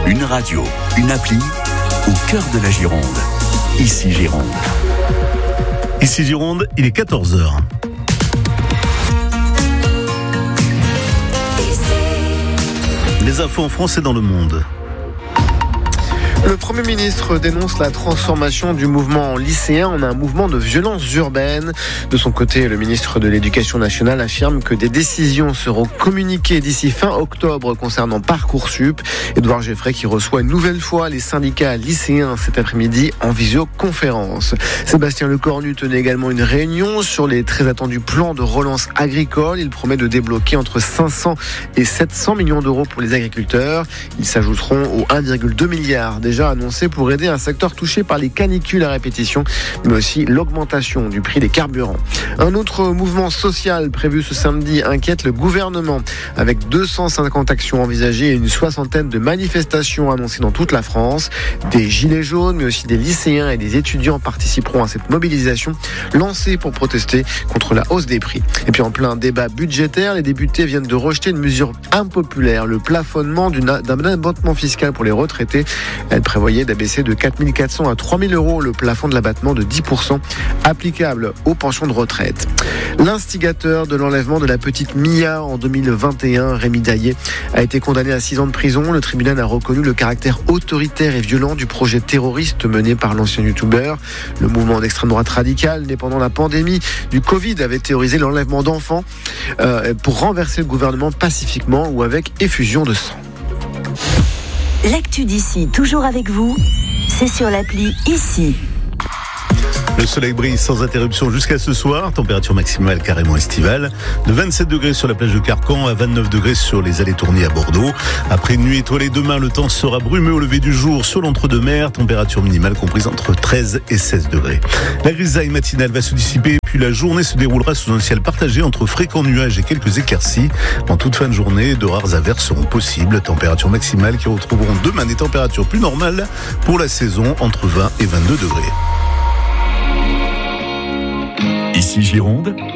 Une radio, une appli, au cœur de la Gironde. Ici Gironde. Ici Gironde, il est 14h. Les infos en France et dans le monde. Le Premier ministre dénonce la transformation du mouvement lycéen en un mouvement de violence urbaine. De son côté, le ministre de l'Éducation nationale affirme que des décisions seront communiquées d'ici fin octobre concernant Parcoursup. Édouard Geffray qui reçoit une nouvelle fois les syndicats lycéens cet après-midi en visioconférence. Sébastien Lecornu tenait également une réunion sur les très attendus plans de relance agricole. Il promet de débloquer entre 500 et 700 millions d'euros pour les agriculteurs. Ils s'ajouteront aux 1,2 milliard déjà annoncé pour aider un secteur touché par les canicules à répétition, mais aussi l'augmentation du prix des carburants. Un autre mouvement social prévu ce samedi inquiète le gouvernement, avec 250 actions envisagées et une soixantaine de manifestations annoncées dans toute la France. Des gilets jaunes, mais aussi des lycéens et des étudiants participeront à cette mobilisation lancée pour protester contre la hausse des prix. Et puis en plein débat budgétaire, les députés viennent de rejeter une mesure impopulaire, le plafonnement d'un abattement fiscal pour les retraités. Elle prévoyait d'abaisser de 4 400 à 3 000 euros le plafond de l'abattement de 10% applicable aux pensions de retraite. L'instigateur de l'enlèvement de la petite Mia en 2021, Rémi Daillé, a été condamné à 6 ans de prison. Le tribunal a reconnu le caractère autoritaire et violent du projet terroriste mené par l'ancien youtubeur. Le mouvement d'extrême droite radicale, né pendant la pandémie du Covid, avait théorisé l'enlèvement d'enfants pour renverser le gouvernement pacifiquement ou avec effusion de sang. L'actu d'ici, toujours avec vous, c'est sur l'appli Ici. Le soleil brille sans interruption jusqu'à ce soir. Température maximale carrément estivale. De 27 degrés sur la plage de Carcan à 29 degrés sur les allées tournées à Bordeaux. Après une nuit étoilée demain, le temps sera brumeux au lever du jour sur l'entre-deux-mers. Température minimale comprise entre 13 et 16 degrés. La grisaille matinale va se dissiper, puis la journée se déroulera sous un ciel partagé entre fréquents nuages et quelques éclaircies. En toute fin de journée, de rares averses seront possibles. Température maximale qui retrouveront demain des températures plus normales pour la saison entre 20 et 22 degrés. Ici Gironde,